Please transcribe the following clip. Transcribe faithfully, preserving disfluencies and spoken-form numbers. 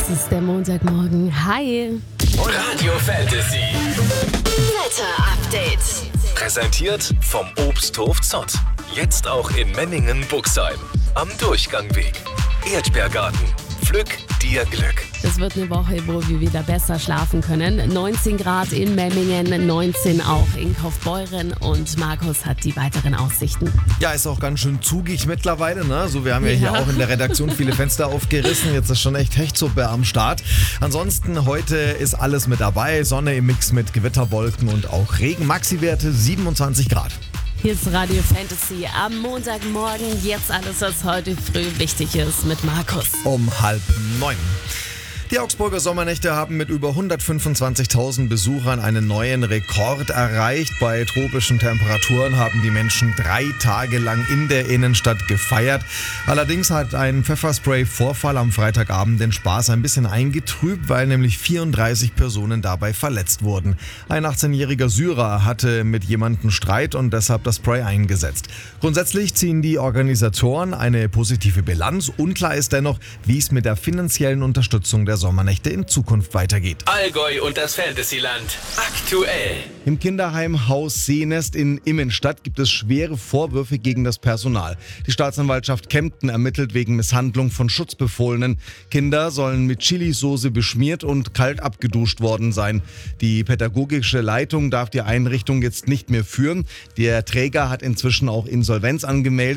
Es ist der Montagmorgen. Hi. Radio Fantasy. Wetter Update. Präsentiert vom Obsthof Zott. Jetzt auch in Memmingen-Buxheim. Am Durchgangweg. Erdbeergarten. Pflück dir Glück. Es wird eine Woche, wo wir wieder besser schlafen können. neunzehn Grad in Memmingen, neunzehn auch in Kaufbeuren und Markus hat die weiteren Aussichten. Ja, ist auch ganz schön zugig mittlerweile, ne? So, wir haben ja, ja hier auch in der Redaktion viele Fenster aufgerissen. Jetzt ist schon echt Hechtsuppe am Start. Ansonsten heute ist alles mit dabei. Sonne im Mix mit Gewitterwolken und auch Regen. Maxi-Werte siebenundzwanzig Grad. Hier ist Radio Fantasy am Montagmorgen. Jetzt alles, was heute früh wichtig ist mit Markus. Um halb neun. Die Augsburger Sommernächte haben mit über hundertfünfundzwanzigtausend Besuchern einen neuen Rekord erreicht. Bei tropischen Temperaturen haben die Menschen drei Tage lang in der Innenstadt gefeiert. Allerdings hat ein Pfefferspray-Vorfall am Freitagabend den Spaß ein bisschen eingetrübt, weil nämlich vierunddreißig Personen dabei verletzt wurden. Ein achtzehnjähriger Syrer hatte mit jemandem Streit und deshalb das Spray eingesetzt. Grundsätzlich ziehen die Organisatoren eine positive Bilanz. Unklar ist dennoch, wie es mit der finanziellen Unterstützung der Sommernächte in Zukunft weitergeht. Allgäu und das Fantasyland. Aktuell. Im Kinderheim Haus Seenest in Immenstadt gibt es schwere Vorwürfe gegen das Personal. Die Staatsanwaltschaft Kempten ermittelt wegen Misshandlung von Schutzbefohlenen. Kinder sollen mit Chilisauce beschmiert und kalt abgeduscht worden sein. Die pädagogische Leitung darf die Einrichtung jetzt nicht mehr führen. Der Träger hat inzwischen auch Insolvenz angemeldet.